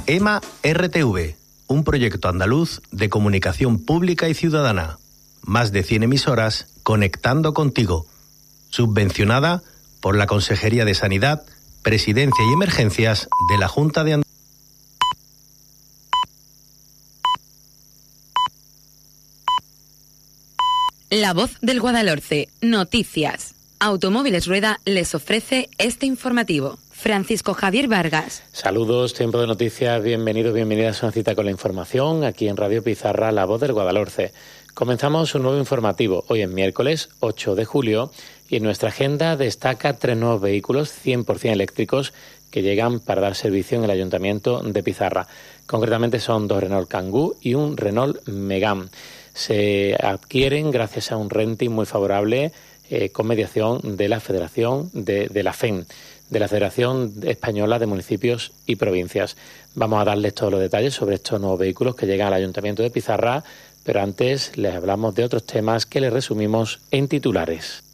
EMA RTV, un proyecto andaluz de comunicación pública y ciudadana. Más de 100 emisoras conectando contigo. Subvencionada por la Consejería de Sanidad, Presidencia y Emergencias de la Junta de Andalucía. La Voz del Guadalhorce. Noticias. Automóviles Rueda les ofrece este informativo. Francisco Javier Vargas. Saludos, tiempo de noticias, bienvenidas a una cita con la información aquí en Radio Pizarra, La Voz del Guadalhorce. Comenzamos un nuevo informativo, hoy es miércoles 8 de julio y en nuestra agenda destaca 3 nuevos vehículos 100% eléctricos que llegan para dar servicio en el Ayuntamiento de Pizarra. Concretamente son 2 Renault Kangoo y un Renault Megane. Se adquieren gracias a un renting muy favorable con mediación de la Federación de la FEM, de la Federación Española de Municipios y Provincias. Vamos a darles todos los detalles sobre estos nuevos vehículos que llegan al Ayuntamiento de Pizarra, pero antes les hablamos de otros temas que les resumimos en titulares.